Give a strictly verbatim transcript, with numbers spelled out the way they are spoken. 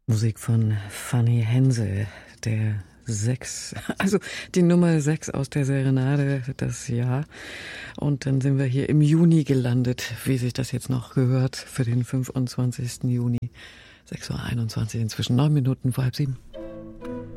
Musik von Fanny Hensel, der sechs, also die Nummer sechs aus der Serenade, das Jahr. Und dann sind wir hier im Juni gelandet, wie sich das jetzt noch gehört, für den fünfundzwanzigsten Juni. sechs Uhr einundzwanzig, inzwischen neun Minuten vor halb sieben.